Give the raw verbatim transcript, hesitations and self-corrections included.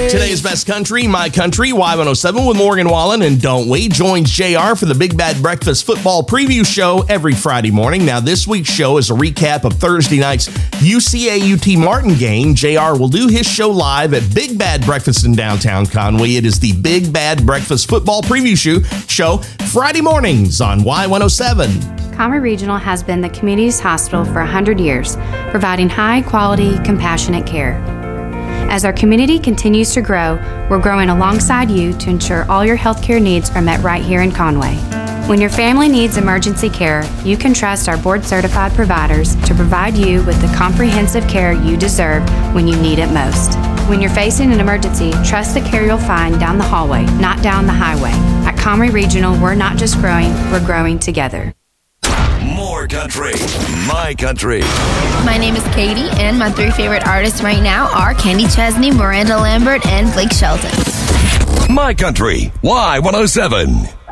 Today's Best Country, My Country, Y one oh seven with Morgan Wallen. And don't wait, joins J R for the Big Bad Breakfast Football Preview Show every Friday morning. Now, this week's show is a recap of Thursday night's U C A U T Martin game. J R will do his show live at Big Bad Breakfast in downtown Conway. It is the Big Bad Breakfast Football Preview Show Friday mornings on Y one oh seven. Conway Regional has been the community's hospital for one hundred years, providing high-quality, compassionate care. As our community continues to grow, we're growing alongside you to ensure all your healthcare needs are met right here in Conway. When your family needs emergency care, you can trust our board-certified providers to provide you with the comprehensive care you deserve when you need it most. When you're facing an emergency, trust the care you'll find down the hallway, not down the highway. At Conway Regional, we're not just growing, we're growing together. More country, my country. My name is Katie, and my three favorite artists right now are Kenny Chesney, Miranda Lambert, and Blake Shelton. My country, Y one oh seven.